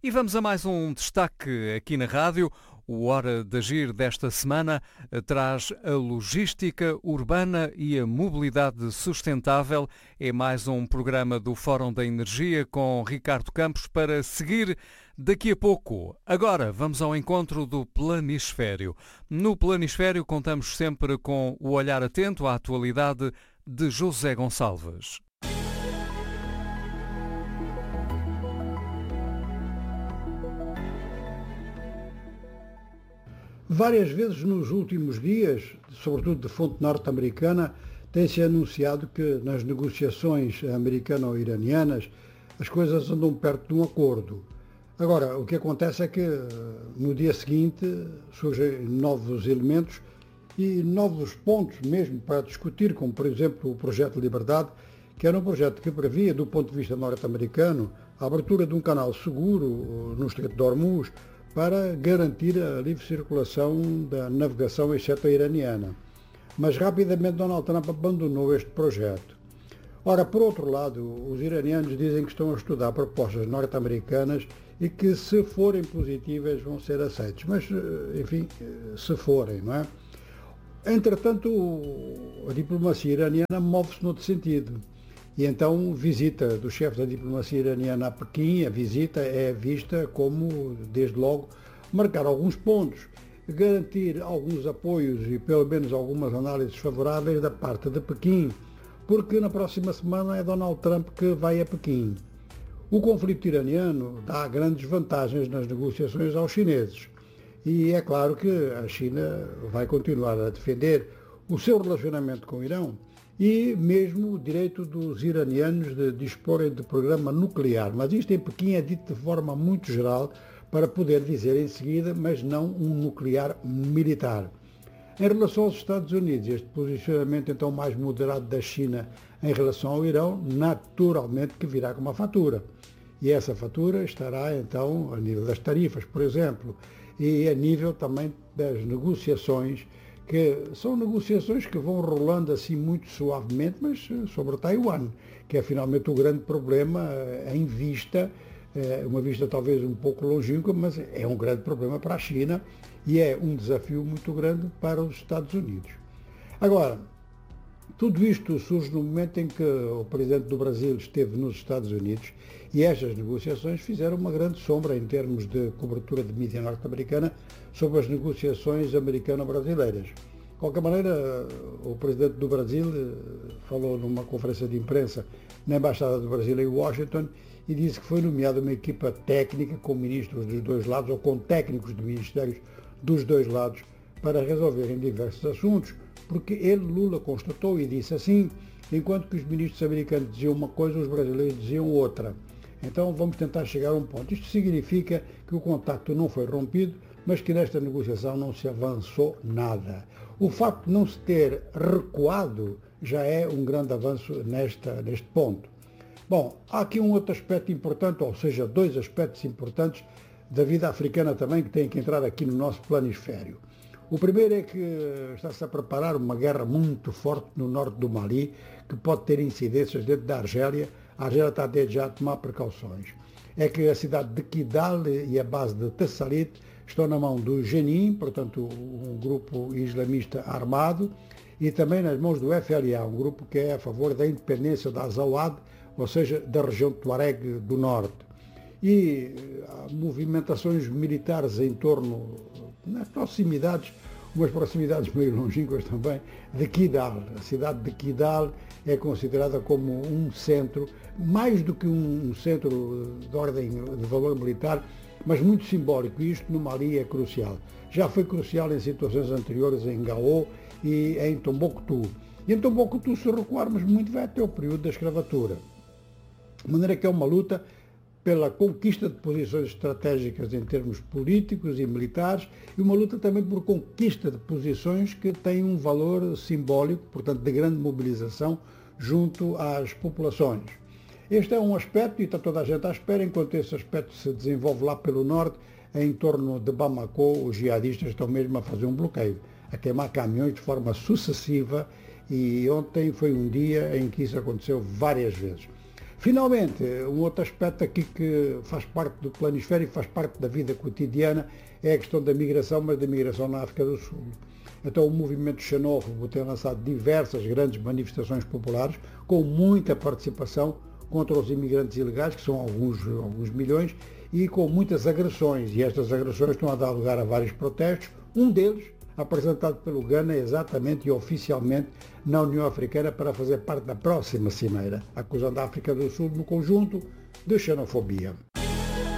E vamos a mais um destaque aqui na rádio. O Hora de Agir desta semana traz a logística urbana e a mobilidade sustentável. É mais um programa do Fórum da Energia com Ricardo Campos para seguir daqui a pouco. Agora vamos ao encontro do Planisfério. No Planisfério contamos sempre com o olhar atento à atualidade de José Gonçalves. Várias vezes nos últimos dias, sobretudo de fonte norte-americana, tem-se anunciado que nas negociações americano-iranianas as coisas andam perto de um acordo. Agora, o que acontece é que no dia seguinte surgem novos elementos e novos pontos mesmo para discutir, como por exemplo o projeto de Liberdade, que era um projeto que previa, do ponto de vista norte-americano, a abertura de um canal seguro no Estreito de Hormuz, para garantir a livre circulação da navegação, exceto a iraniana. Mas rapidamente Donald Trump abandonou este projeto. Ora, por outro lado, os iranianos dizem que estão a estudar propostas norte-americanas e que, se forem positivas, vão ser aceitas. Mas, enfim, se forem, não é? Entretanto, a diplomacia iraniana move-se noutro sentido. E então, visita do chefe da diplomacia iraniana a Pequim, a visita é vista como, desde logo, marcar alguns pontos, garantir alguns apoios e pelo menos algumas análises favoráveis da parte de Pequim, porque na próxima semana é Donald Trump que vai a Pequim. O conflito iraniano dá grandes vantagens nas negociações aos chineses. E é claro que a China vai continuar a defender o seu relacionamento com o Irão, e mesmo o direito dos iranianos de disporem de programa nuclear. Mas isto em Pequim é dito de forma muito geral para poder dizer em seguida, mas não um nuclear militar. Em relação aos Estados Unidos, este posicionamento então mais moderado da China em relação ao Irão, naturalmente que virá com uma fatura. E essa fatura estará então a nível das tarifas, por exemplo, e a nível também das negociações, que são negociações que vão rolando assim muito suavemente, mas sobre Taiwan, que é finalmente o grande problema em vista, uma vista talvez um pouco longínqua, mas é um grande problema para a China e é um desafio muito grande para os Estados Unidos. Agora, tudo isto surge no momento em que o presidente do Brasil esteve nos Estados Unidos e estas negociações fizeram uma grande sombra em termos de cobertura de mídia norte-americana sobre as negociações americano-brasileiras. De qualquer maneira, o presidente do Brasil falou numa conferência de imprensa na Embaixada do Brasil em Washington e disse que foi nomeada uma equipa técnica com ministros dos dois lados ou com técnicos de ministérios dos dois lados para resolverem diversos assuntos, porque ele, Lula, constatou e disse assim, enquanto que os ministros americanos diziam uma coisa, os brasileiros diziam outra. Então vamos tentar chegar a um ponto. Isto significa que o contacto não foi rompido, mas que nesta negociação não se avançou nada. O facto de não se ter recuado já é um grande avanço neste ponto. Bom, há aqui um outro aspecto importante, ou seja, dois aspectos importantes da vida africana também que têm que entrar aqui no nosso planisfério. O primeiro é que está-se a preparar uma guerra muito forte no norte do Mali, que pode ter incidências dentro da Argélia. A Argélia está desde já a tomar precauções. É que a cidade de Kidal e a base de Tessalit estão na mão do Jenin, portanto um grupo islamista armado, e também nas mãos do FLA, um grupo que é a favor da independência da Azawad, ou seja, da região de Tuareg do norte. E há movimentações militares em torno, nas proximidades, umas proximidades meio longínquas também, de Kidal. A cidade de Kidal é considerada como um centro, mais do que um centro de ordem de valor militar, mas muito simbólico. E isto no Mali é crucial. Já foi crucial em situações anteriores em Gao e em Tombouctou. E em Tombouctou, se recuarmos muito, vai até o período da escravatura. De maneira que é uma luta pela conquista de posições estratégicas em termos políticos e militares e uma luta também por conquista de posições que têm um valor simbólico, portanto, de grande mobilização junto às populações. Este é um aspecto e está toda a gente à espera, enquanto esse aspecto se desenvolve lá pelo norte, em torno de Bamako, os jihadistas estão mesmo a fazer um bloqueio, a queimar caminhões de forma sucessiva e ontem foi um dia em que isso aconteceu várias vezes. Finalmente, um outro aspecto aqui que faz parte do planisfério, faz parte da vida cotidiana, é a questão da migração, mas da migração na África do Sul. Então o movimento xenófobo tem lançado diversas grandes manifestações populares, com muita participação contra os imigrantes ilegais, que são alguns milhões, e com muitas agressões. E estas agressões estão a dar lugar a vários protestos. Um deles, apresentado pelo Ghana exatamente e oficialmente na União Africana para fazer parte da próxima cimeira, acusando a África do Sul no conjunto de xenofobia.